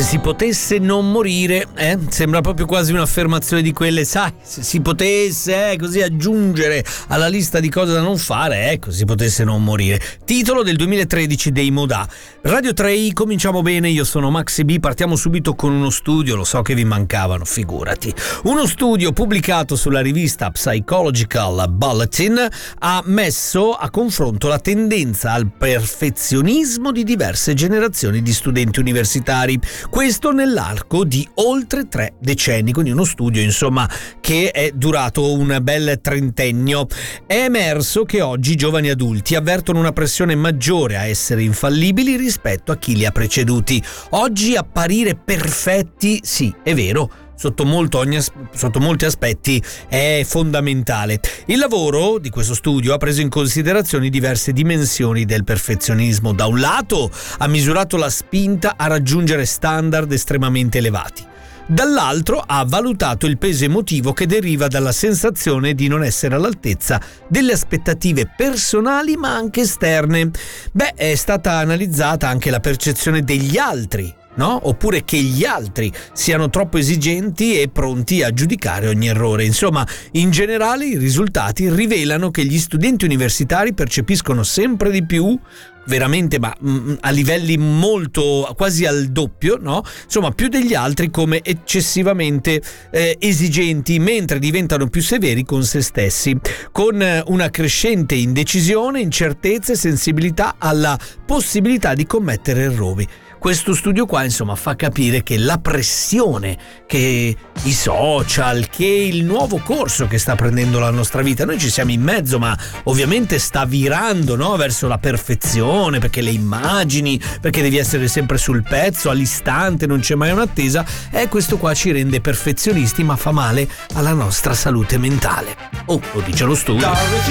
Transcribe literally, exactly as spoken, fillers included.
Se si potesse non morire, eh? Sembra proprio quasi un'affermazione di quelle, sai, se si potesse eh, così aggiungere alla lista di cose da non fare, ecco, se si potesse non morire. Titolo del duemilatredici dei Modà. Radio tre i, cominciamo bene, io sono Maxi B, partiamo subito con uno studio, lo so che vi mancavano, figurati. Uno studio pubblicato sulla rivista Psychological Bulletin ha messo a confronto la tendenza al perfezionismo di diverse generazioni di studenti universitari. Questo nell'arco di oltre tre decenni, quindi uno studio insomma che è durato un bel trentennio. È emerso che oggi i giovani adulti avvertono una pressione maggiore a essere infallibili rispetto a chi li ha preceduti. Oggi apparire perfetti, sì, è vero, Sotto, molto ogni, sotto molti aspetti è fondamentale. Il lavoro di questo studio ha preso in considerazione diverse dimensioni del perfezionismo. Da un lato ha misurato la spinta a raggiungere standard estremamente elevati. Dall'altro ha valutato il peso emotivo che deriva dalla sensazione di non essere all'altezza delle aspettative personali ma anche esterne. Beh, è stata analizzata anche la percezione degli altri, no? Oppure che gli altri siano troppo esigenti e pronti a giudicare ogni errore. Insomma, in generale i risultati rivelano che gli studenti universitari percepiscono sempre di più, veramente, ma mh, a livelli molto, quasi al doppio, no? Insomma, più degli altri come eccessivamente eh, esigenti, mentre diventano più severi con se stessi, con eh, una crescente indecisione, incertezza e sensibilità alla possibilità di commettere errori. Questo studio qua insomma fa capire che la pressione che i social, che il nuovo corso che sta prendendo la nostra vita, noi ci siamo in mezzo, ma ovviamente sta virando, no? Verso la perfezione, perché le immagini, perché devi essere sempre sul pezzo, all'istante, non c'è mai un'attesa, e questo qua ci rende perfezionisti ma fa male alla nostra salute mentale. Oh, lo dice lo studio.